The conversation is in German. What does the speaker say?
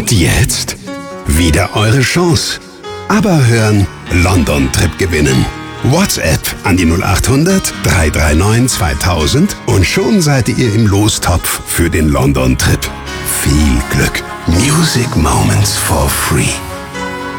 Und jetzt wieder eure Chance. Aber hören, London Trip gewinnen. WhatsApp an die 0800 339 2000 und schon seid ihr im Lostopf für den London Trip. Viel Glück. Music Moments for free.